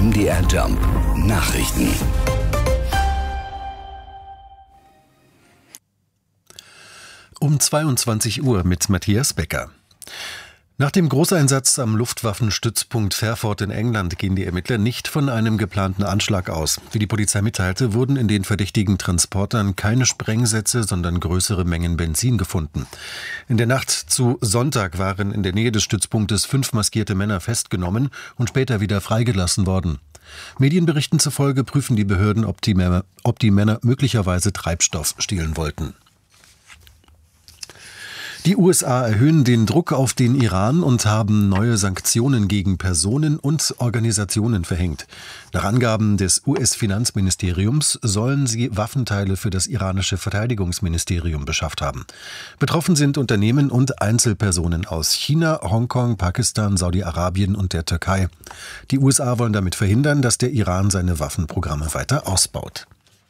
MDR Jump Nachrichten. Um 22 Uhr mit Matthias Becker. Nach dem Großeinsatz am Luftwaffenstützpunkt Fairford in England gehen die Ermittler nicht von einem geplanten Anschlag aus. Wie die Polizei mitteilte, wurden in den verdächtigen Transportern keine Sprengsätze, sondern größere Mengen Benzin gefunden. In der Nacht zu Sonntag waren in der Nähe des Stützpunktes 5 maskierte Männer festgenommen und später wieder freigelassen worden. Medienberichten zufolge prüfen die Behörden, ob die Männer möglicherweise Treibstoff stehlen wollten. Die USA erhöhen den Druck auf den Iran und haben neue Sanktionen gegen Personen und Organisationen verhängt. Nach Angaben des US-Finanzministeriums sollen sie Waffenteile für das iranische Verteidigungsministerium beschafft haben. Betroffen sind Unternehmen und Einzelpersonen aus China, Hongkong, Pakistan, Saudi-Arabien und der Türkei. Die USA wollen damit verhindern, dass der Iran seine Waffenprogramme weiter ausbaut.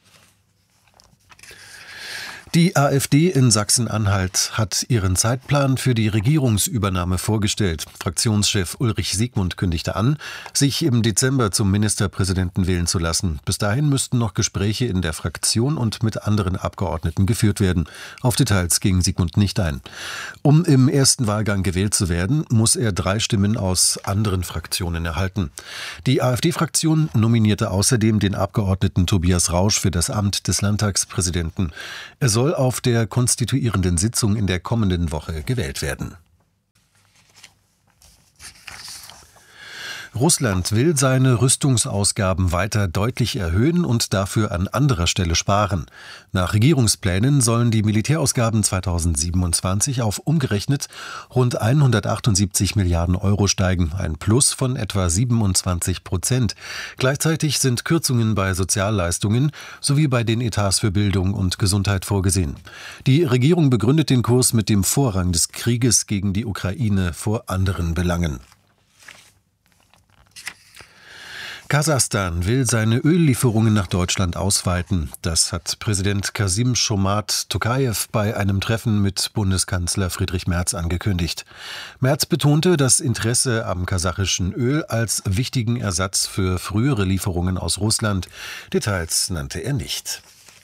Die AfD in Sachsen-Anhalt hat ihren Zeitplan für die Regierungsübernahme vorgestellt. Fraktionschef Ulrich Siegmund kündigte an, sich im Dezember zum Ministerpräsidenten wählen zu lassen. Bis dahin müssten noch Gespräche in der Fraktion und mit anderen Abgeordneten geführt werden. Auf Details ging Siegmund nicht ein. Um im ersten Wahlgang gewählt zu werden, muss er 3 Stimmen aus anderen Fraktionen erhalten. Die AfD-Fraktion nominierte außerdem den Abgeordneten Tobias Rausch für das Amt des Landtagspräsidenten. Er soll auf der konstituierenden Sitzung in der kommenden Woche gewählt werden. Russland will seine Rüstungsausgaben weiter deutlich erhöhen und dafür an anderer Stelle sparen. Nach Regierungsplänen sollen die Militärausgaben 2027 auf umgerechnet rund 178 Milliarden Euro steigen, ein Plus von etwa 27%. Gleichzeitig sind Kürzungen bei Sozialleistungen sowie bei den Etats für Bildung und Gesundheit vorgesehen. Die Regierung begründet den Kurs mit dem Vorrang des Krieges gegen die Ukraine vor anderen Belangen. Kasachstan will seine Öllieferungen nach Deutschland ausweiten. Das hat Präsident Kasim-Jomart Tokayev bei einem Treffen mit Bundeskanzler Friedrich Merz angekündigt. Merz betonte das Interesse am kasachischen Öl als wichtigen Ersatz für frühere Lieferungen aus Russland. Details nannte er nicht.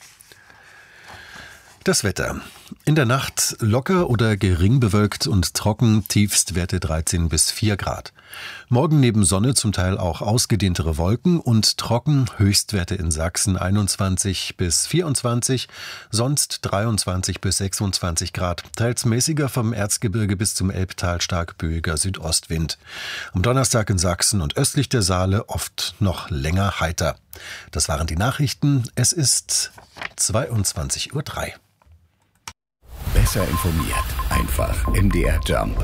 Das Wetter. In der Nacht locker oder gering bewölkt und trocken, Tiefstwerte 13 bis 4 Grad. Morgen neben Sonne zum Teil auch ausgedehntere Wolken und trocken, Höchstwerte in Sachsen 21 bis 24, sonst 23 bis 26 Grad. Teils mäßiger vom Erzgebirge bis zum Elbtal stark böiger Südostwind. Am Donnerstag in Sachsen und östlich der Saale oft noch länger heiter. Das waren die Nachrichten. Es ist 22:03 Uhr. Besser informiert. Einfach MDR Jump.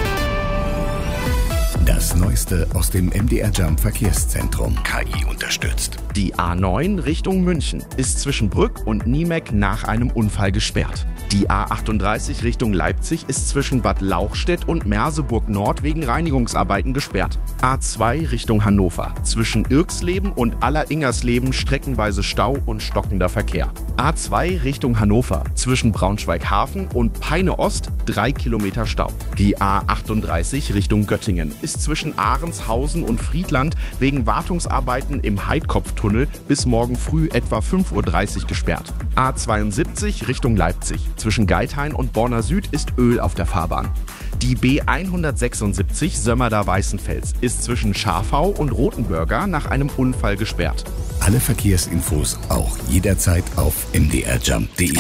Das Neueste aus dem MDR Jump Verkehrszentrum. KI unterstützt. Die A9 Richtung München ist zwischen Brück und Niemeck nach einem Unfall gesperrt. Die A38 Richtung Leipzig ist zwischen Bad Lauchstädt und Merseburg Nord wegen Reinigungsarbeiten gesperrt. A2 Richtung Hannover. Zwischen Irxleben und Alleringersleben streckenweise Stau und stockender Verkehr. A2 Richtung Hannover. Zwischen Braunschweig-Hafen und Peine Ost 3 Kilometer Stau. Die A38 Richtung Göttingen ist zwischen Ahrenshausen und Friedland wegen Wartungsarbeiten im Heidkopftunnel bis morgen früh etwa 5:30 Uhr gesperrt. A72 Richtung Leipzig. Zwischen Geithain und Borna Süd ist Öl auf der Fahrbahn. Die B176 Sömmerda-Weißenfels ist zwischen Schafau und Rothenburger nach einem Unfall gesperrt. Alle Verkehrsinfos auch jederzeit auf mdrjump.de.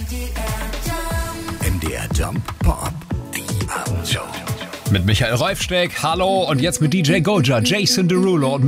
MDR Jump Pop. Die Abendshow. Mit Michael Reufsteck, hallo, und jetzt mit DJ Goja, Jason Derulo und